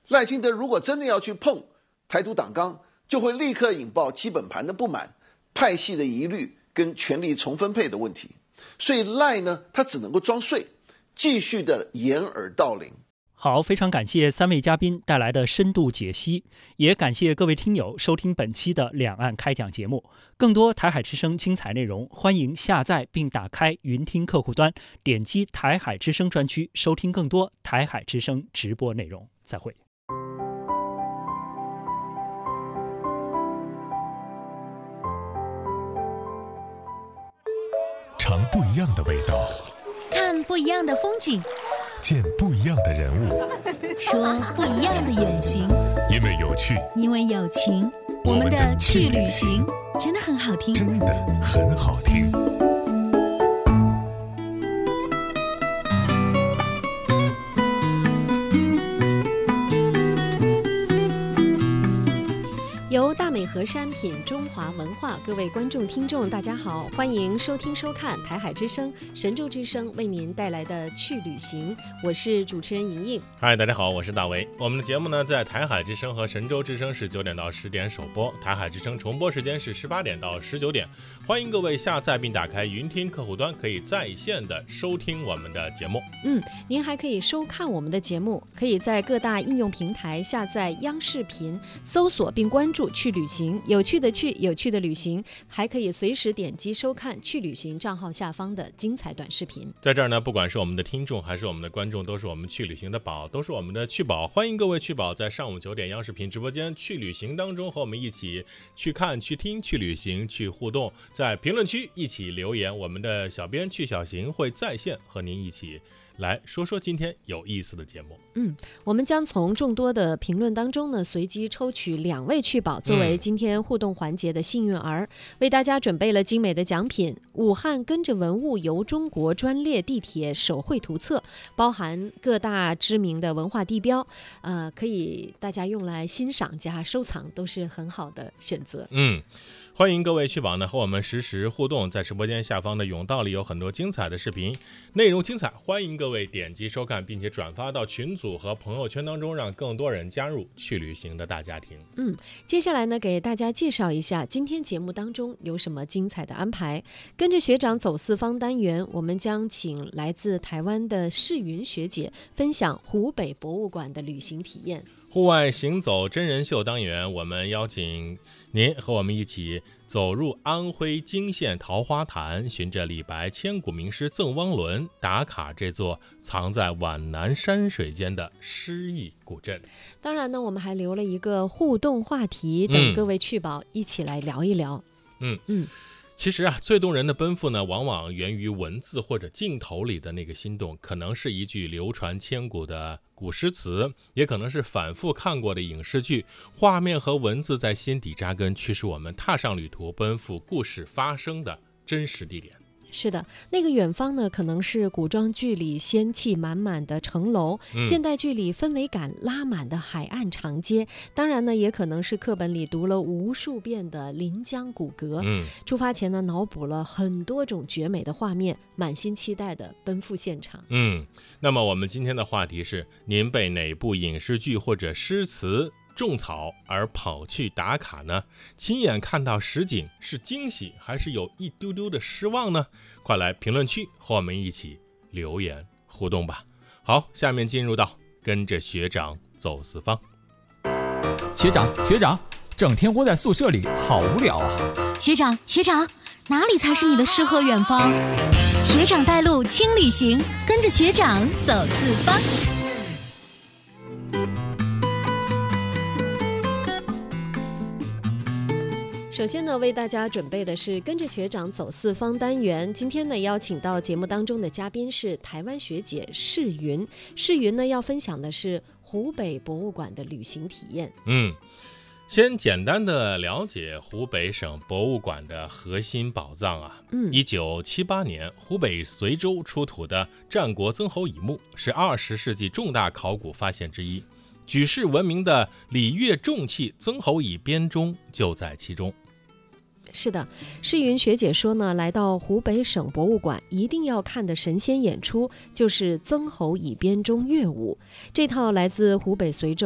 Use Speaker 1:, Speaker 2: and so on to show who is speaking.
Speaker 1: 赖清德如果真的要去碰台独党纲，就会立刻引爆基本盘的不满、派系的疑虑跟权力重分配的问题。所以赖呢，他只能够装睡，继续的掩耳盗铃。
Speaker 2: 好，非常感谢三位嘉宾带来的深度解析，也感谢各位听友收听本期的两岸开讲节目。更多台海之声精彩内容，欢迎下载并打开云听客户端，点击台海之声专区，收听更多台海之声直播内容。再会。
Speaker 3: 尝不一样的味道，
Speaker 4: 看不一样的风景，
Speaker 3: 见不一样的人物，
Speaker 4: 说不一样的远行。
Speaker 3: 因为有趣，
Speaker 4: 因为有情，我们的去旅行真的很好听，
Speaker 3: 真的很好听。
Speaker 5: 由大美河山品中华文化，各位观众听众大家好，欢迎收听收看台海之声神州之声为您带来的去旅行，我是主持人莹莹。
Speaker 6: 嗨，大家好，我是大为。我们的节目呢，在台海之声和神州之声是9点到10点首播，台海之声重播时间是18点到19点。欢迎各位下载并打开云听客户端，可以在线的收听我们的节目。
Speaker 5: 您还可以收看我们的节目，可以在各大应用平台下载央视频，搜索并关注去旅行，有趣的去，有趣的旅行，还可以随时点击收看去旅行账号下方的精彩短视频。
Speaker 6: 在这儿呢，不管是我们的听众还是我们的观众，都是我们去旅行的宝，都是我们的去宝。欢迎各位去宝在上午9点央视频直播间去旅行当中和我们一起去看、去听、去旅行、去互动，在评论区一起留言，我们的小编去小行会在线和您一起来说说今天有意思的节目。
Speaker 5: 我们将从众多的评论当中呢，随机抽取2位去宝作为今天互动环节的幸运儿，为大家准备了精美的奖品：武汉跟着文物游中国专列地铁手绘图册，包含各大知名的文化地标，可以大家用来欣赏加收藏，都是很好的选择。
Speaker 6: 欢迎各位去宝呢和我们实时互动，在直播间下方的甬道里有很多精彩的视频，内容精彩，欢迎各位点击收看，并且转发到群组和朋友圈当中，让更多人加入去旅行的大家庭。
Speaker 5: 接下来呢，给大家介绍一下今天节目当中有什么精彩的安排。跟着学长走四方单元，我们将请来自台湾的世云学姐分享湖北博物馆的旅行体验。
Speaker 6: 户外行走真人秀单元，我们邀请您和我们一起走入安徽泾县桃花潭，循着李白千古名诗赠汪伦，打卡这座藏在皖南山水间的诗意古镇。
Speaker 5: 当然呢，我们还留了一个互动话题，等各位去宝一起来聊一聊。
Speaker 6: 其实最动人的奔赴呢，往往源于文字或者镜头里的那个心动，可能是一句流传千古的古诗词，也可能是反复看过的影视剧，画面和文字在心底扎根，驱使我们踏上旅途，奔赴故事发生的真实地点。
Speaker 5: 是的，那个远方呢，可能是古装剧里仙气满满的城楼，现代剧里氛围感拉满的海岸长街，当然呢，也可能是课本里读了无数遍的临江古阁。出发前呢，脑补了很多种绝美的画面，满心期待的奔赴现场。
Speaker 6: 那么我们今天的话题是：您被哪部影视剧或者诗词种草而跑去打卡呢？亲眼看到实景是惊喜还是有一丢丢的失望呢？快来评论区和我们一起留言互动吧。好，下面进入到跟着学长走四方。
Speaker 7: 学长，整天窝在宿舍里好无聊啊。
Speaker 4: 学长，哪里才是你的诗和远方？学长带路轻旅行，跟着学长走四方。
Speaker 5: 首先呢，为大家准备的是跟着学长走四方单元。今天呢，邀请到节目当中的嘉宾是台湾学姐世云。世云呢，要分享的是湖北博物馆的旅行体验。
Speaker 6: 先简单的了解湖北省博物馆的核心宝藏啊。1978年，湖北随州出土的战国曾侯乙墓是20世纪重大考古发现之一，举世闻名的礼乐重器曾侯乙编钟就在其中。
Speaker 5: 是的，世云学姐说呢，来到湖北省博物馆一定要看的神仙演出就是曾侯乙编钟乐舞。这套来自湖北随州